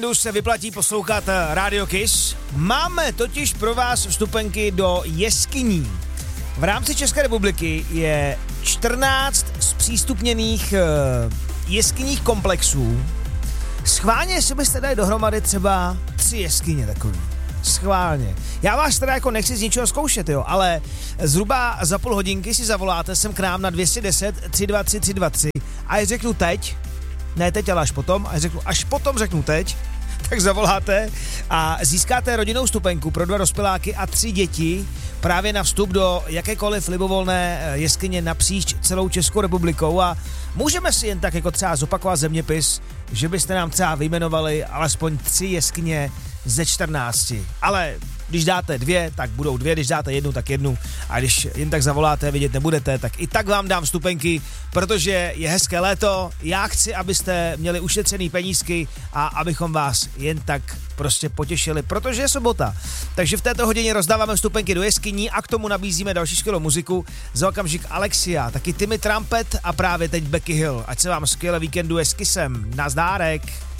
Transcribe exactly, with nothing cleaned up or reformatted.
Se vyplatí poslouchat Radio Kiss. Máme totiž pro vás vstupenky do jeskyní. V rámci České republiky je čtrnáct zpřístupněných uh, jeskyních komplexů. Schválně si byste dali dohromady třeba tři jeskyně takový. Schválně. Já vás teda jako nechci z ničeho zkoušet, jo, ale zhruba za půl hodinky si zavoláte sem k nám na dva jedna nula tři dva tři tři dva tři a já řeknu teď, ne teď, ale až potom, a řeknu, až potom řeknu teď, tak zavoláte a získáte rodinnou vstupenku pro dva dospěláky a tři děti právě na vstup do jakékoliv libovolné jeskyně napříč celou Českou republikou a můžeme si jen tak jako třeba zopakovat zeměpis, že byste nám třeba vyjmenovali alespoň tři jeskyně ze čtrnácti. Ale když dáte dvě, tak budou dvě, když dáte jednu, tak jednu a když jen tak zavoláte, vidět nebudete, tak i tak vám dám vstupenky, protože je hezké léto, já chci, abyste měli ušetřený penízky a abychom vás jen tak prostě potěšili, protože je sobota. Takže v této hodině rozdáváme vstupenky do jeskyní a k tomu nabízíme další skvělou muziku. Za okamžik Alexia, taky Timmy Trumpet a právě teď Becky Hill. Ať se vám skvěle víkenduje s Kissem. Nazdárek.